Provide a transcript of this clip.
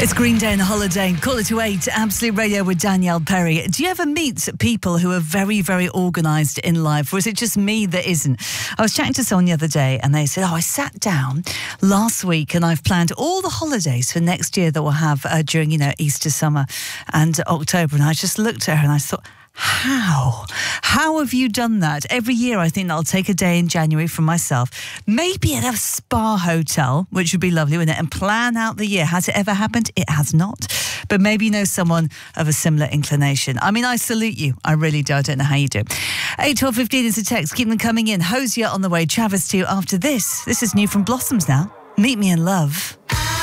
It's Green Day and Holiday. Call it to 8, Absolute Radio with Danielle Perry. Do you ever meet people who are very, very organised in life, or is it just me that isn't? I was chatting to someone the other day and they said, I sat down last week and I've planned all the holidays for next year that we'll have during, Easter, summer and October. And I just looked at her and I thought, How have you done that? Every year I think I'll take a day in January for myself, maybe at a spa hotel, which would be lovely, wouldn't it? And plan out the year. Has it ever happened? It has not. But maybe you know someone of a similar inclination. I mean, I salute you. I really do. I don't know how you do. 81215 is a text. Keep them coming in. Hosier on the way. Travis too after this. This is new from Blossoms now. Meet Me in Love.